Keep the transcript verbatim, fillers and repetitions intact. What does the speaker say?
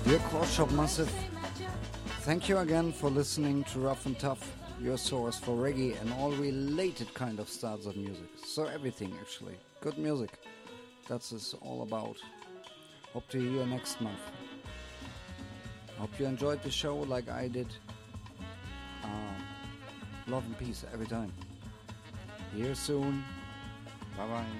Dear Quad Shop Massive, thank you again for listening to Rough and Tough, your source for reggae and all related kind of styles of music. So everything actually. Good music. That's is all about. Hope to hear you next month. Hope you enjoyed the show like I did. Uh, love and peace every time. Here soon. Bye bye.